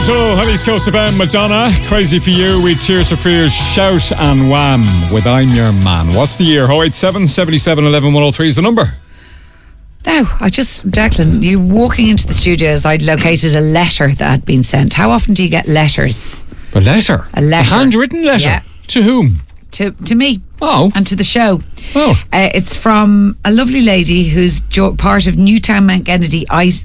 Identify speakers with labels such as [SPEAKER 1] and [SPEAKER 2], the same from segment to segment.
[SPEAKER 1] Virgil, on East Coast FM, Madonna, Crazy For You, with Tears For Fears, Shout and Wham with I'm Your Man. What's the year? 087 77 11 103 is the number.
[SPEAKER 2] Now, Declan, you walking into the studios, I'd located a letter that had been sent. How often do you get letters?
[SPEAKER 1] A letter?
[SPEAKER 2] A letter.
[SPEAKER 1] A handwritten letter?
[SPEAKER 2] Yeah.
[SPEAKER 1] To whom?
[SPEAKER 2] To me.
[SPEAKER 1] Oh.
[SPEAKER 2] And to the show.
[SPEAKER 1] Oh.
[SPEAKER 2] It's from a lovely lady who's part of Newtown Mount Kennedy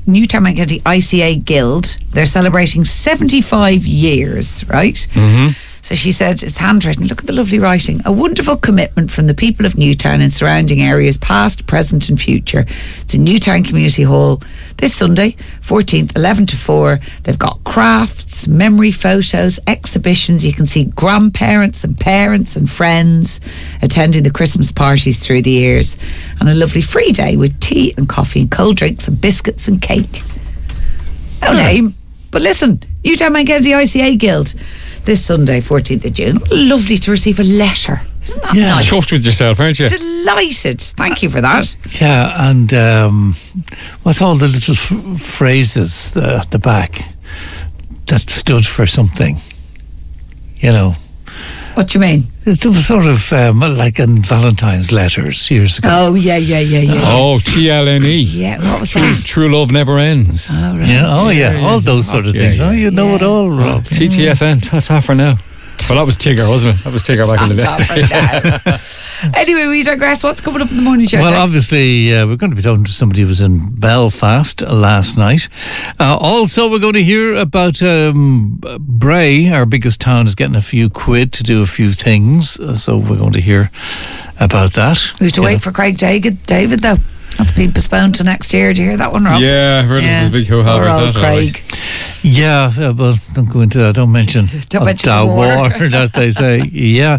[SPEAKER 2] ICA Guild. They're celebrating 75 years, right? Mm-hmm. So she said, it's handwritten. Look at the lovely writing. A wonderful commitment from the people of Newtown and surrounding areas, past, present and future. It's in Newtown Community Hall this Sunday, 14th, 11 to 4. They've got crafts, memory photos, exhibitions. You can see grandparents and parents and friends attending the Christmas parties through the years. And a lovely free day with tea and coffee and cold drinks and biscuits and cake. No name. But listen, Newtown Mount Kennedy ICA Guild. This Sunday, 14th of June. Lovely to receive a letter. Isn't that nice?
[SPEAKER 1] Chuffed with yourself, aren't you?
[SPEAKER 2] Delighted. Thank you for that.
[SPEAKER 3] Yeah, and with all the little phrases at the back that stood for something, you know.
[SPEAKER 2] What do you mean?
[SPEAKER 3] It was sort of like in Valentine's letters years ago.
[SPEAKER 2] Oh, yeah.
[SPEAKER 1] Oh, TLNE.
[SPEAKER 2] Yeah, what was that?
[SPEAKER 1] True Love Never Ends.
[SPEAKER 2] Oh, right.
[SPEAKER 3] Yeah, all those sort of things.
[SPEAKER 1] Yeah.
[SPEAKER 3] Oh, you know it all, Rob.
[SPEAKER 1] TTFN, ta-ta for now. Well, that was Tigger, wasn't it? That was Tigger back in the day.
[SPEAKER 2] Anyway, we digress. What's coming up in the morning show?
[SPEAKER 3] Well, obviously, we're going to be talking to somebody who was in Belfast last night. Also, we're going to hear about Bray, our biggest town, is getting a few quid to do a few things. So we're going to hear about that.
[SPEAKER 2] We have to wait for Craig David, though. That's been postponed to next year. Do you hear that one, Rob?
[SPEAKER 1] Yeah, I've heard there's a big hoo-ha about that.
[SPEAKER 2] Craig.
[SPEAKER 3] Yeah, well, don't go into that. Don't mention
[SPEAKER 2] the
[SPEAKER 3] war, as they say. Yeah.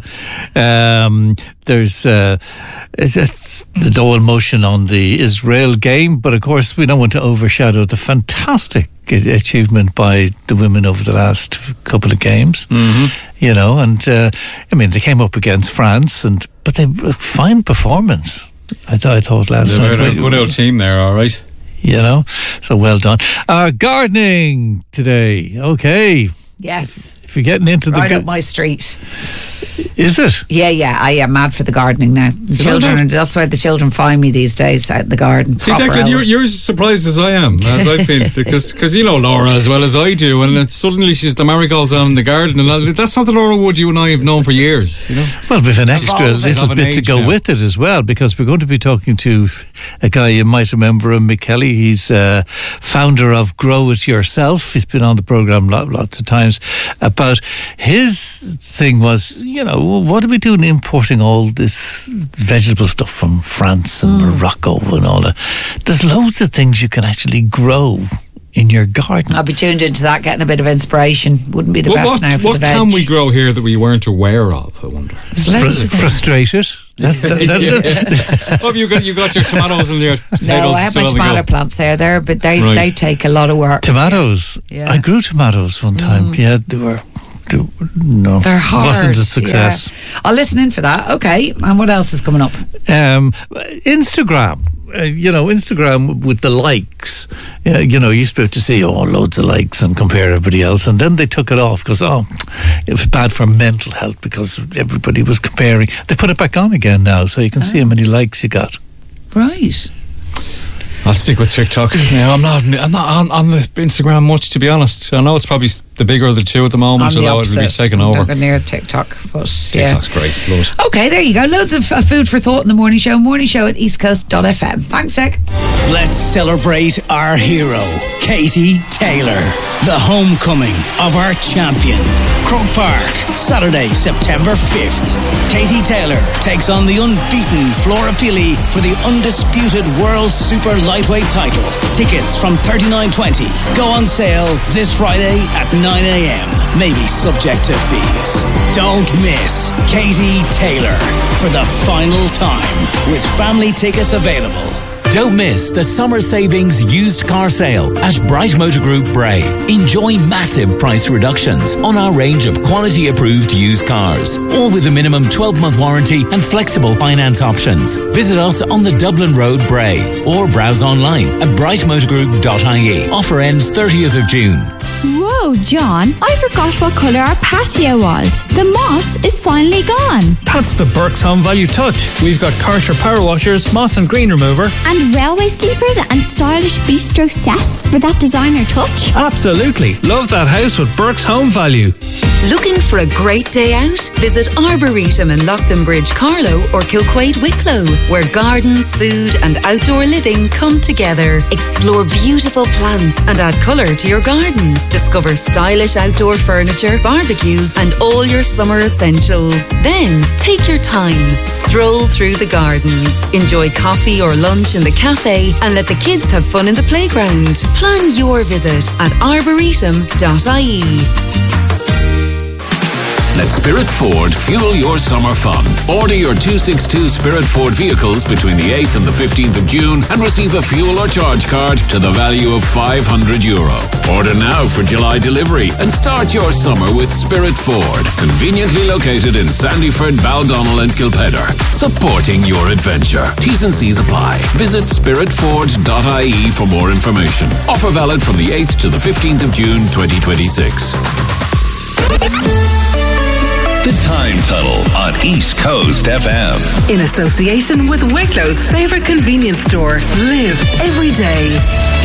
[SPEAKER 3] There's it's the Dáil motion on the Israel game, but of course we don't want to overshadow the fantastic achievement by the women over the last couple of games. Mm-hmm. You know, and I mean, they came up against France, but they fine performance. I thought last night.
[SPEAKER 1] They're a good old team there, all right.
[SPEAKER 3] You know, so well done. Gardening today, okay.
[SPEAKER 2] Yes.
[SPEAKER 3] If you're getting into
[SPEAKER 2] right up my street.
[SPEAKER 3] Is it?
[SPEAKER 2] Yeah. I am mad for the gardening now. That's where the children find me these days, out in the garden.
[SPEAKER 1] See, Declan, you're as surprised as I am, as I've been, because you know Laura as well as I do, and suddenly she's the marigolds on in the garden, and that's not the Laura Wood you and I have known for years, you know.
[SPEAKER 3] Well, with an extra little bit to go with it as well, because we're going to be talking to a guy you might remember, Mick Kelly. He's founder of Grow It Yourself. He's been on the programme lots of times. About his thing was, you know, what are we doing importing all this vegetable stuff from France and Morocco and all that? There's loads of things you can actually grow in your garden.
[SPEAKER 2] I'll be tuned into that, getting a bit of inspiration. Wouldn't be the best now for the veg.
[SPEAKER 1] What can we grow here that we weren't aware of, I wonder?
[SPEAKER 3] Frustrated.
[SPEAKER 1] Oh, you got your tomatoes and your potatoes.
[SPEAKER 2] No, I have my tomato plants there, but they take a lot of work.
[SPEAKER 3] Tomatoes. Yeah. I grew tomatoes one time. Yeah, they're hard. It wasn't a success.
[SPEAKER 2] Yeah. I'll listen in for that. Okay, and what else is coming up?
[SPEAKER 3] Instagram. Instagram with the likes. You used to be able to see loads of likes and compare everybody else, and then they took it off because it was bad for mental health because everybody was comparing. They put it back on again now, so you can see how many likes you got.
[SPEAKER 2] Right.
[SPEAKER 1] I'll stick with TikTok. Yeah, I'm not on the Instagram much, to be honest. I know it's probably the bigger of the two at the moment, although it'll be taken over.
[SPEAKER 2] I'm not near TikTok, but
[SPEAKER 1] TikTok's great. Love it.
[SPEAKER 2] Okay, there you go. Loads of food for thought in the morning show. Morning show at eastcoast.fm. Thanks, Dick.
[SPEAKER 4] Let's celebrate our hero, Katie Taylor, the homecoming of our champion. Croke Park, Saturday, September 5th. Katie Taylor takes on the unbeaten Flora Pili for the undisputed World Super Lightweight title. Tickets from $39.20 go on sale this Friday at 9 a.m. Maybe subject to fees. Don't miss Katie Taylor for the final time with family tickets available.
[SPEAKER 5] Don't miss the summer savings used car sale at Bright Motor Group Bray. Enjoy massive price reductions on our range of quality approved used cars, all with a minimum 12-month warranty and flexible finance options. Visit us on the Dublin Road, Bray, or browse online at brightmotorgroup.ie. Offer ends 30th of June.
[SPEAKER 6] Whoa, John, I forgot what colour our patio was. The moss is finally gone.
[SPEAKER 7] That's the Burke's Home Value touch. We've got Karcher power washers, moss and green remover,
[SPEAKER 6] And railway sleepers and stylish bistro sets for that designer touch.
[SPEAKER 7] absolutely. Love that house with Burke's Home Value.
[SPEAKER 8] Looking for a great day out? Visit Arboretum in Lochtonbridge, Carlow or Kilquade, Wicklow, where gardens, food and outdoor living come together. Explore beautiful plants and add colour to your garden. Discover stylish outdoor furniture, barbecues and all your summer essentials. Then take your time. Stroll through the gardens. Enjoy coffee or lunch in the cafe and let the kids have fun in the playground. Plan your visit at arboretum.ie.
[SPEAKER 9] Let Spirit Ford fuel your summer fun. Order your 262 Spirit Ford vehicles between the 8th and the 15th of June and receive a fuel or charge card to the value of €500. Order now for July delivery and start your summer with Spirit Ford. Conveniently located in Sandyford, Baldonnel and Kilpedder. Supporting your adventure. T's and C's apply. Visit spiritford.ie for more information. Offer valid from the 8th to the 15th of June 2026.
[SPEAKER 10] The Time Tunnel on East Coast FM.
[SPEAKER 8] In association with Wicklow's favourite convenience store, live every day.